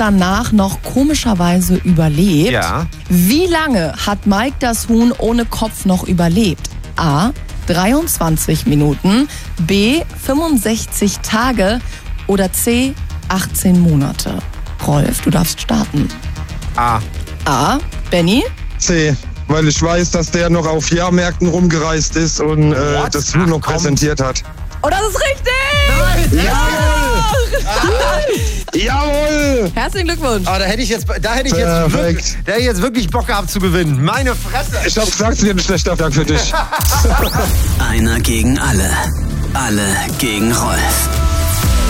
danach noch komischerweise überlebt. Ja. Wie lange hat Mike das Huhn ohne Kopf noch überlebt? A. 23 Minuten, B. 65 Tage oder C. 18 Monate. Rolf, du darfst starten. A. A. Benny? C, weil ich weiß, dass der noch auf Jahrmärkten rumgereist ist und das Huhn noch präsentiert hat. Oh, das ist richtig! Jawohl! Herzlichen Glückwunsch. Aber da hätte ich jetzt wirklich Bock gehabt zu gewinnen. Meine Fresse! Ich hab gesagt, es wird ein schlechter Tag für dich. Einer gegen alle. Alle gegen Rolf.